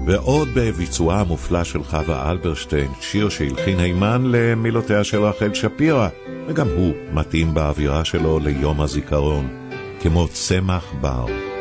ועוד בביצועה המופלא של חווה אלברשטיין, שיר שהלחין הימן למילותיה של רחל שפירא, וגם הוא מתאים באווירה שלו ליום הזיכרון, כמו צמח בר.